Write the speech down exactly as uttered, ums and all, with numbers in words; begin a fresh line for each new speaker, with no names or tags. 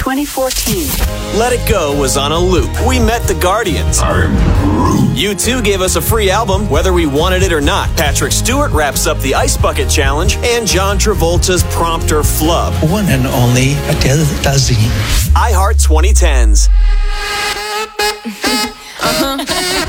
twenty fourteen.
Let It Go was on a loop. We met the Guardians.
I'm Groot.
U two gave us a free album, whether we wanted it or not. Patrick Stewart wraps up the Ice Bucket Challenge, and John Travolta's Prompter Flub.
One and only Adele Dazeem.
iHeart twenty tens.
uh-huh.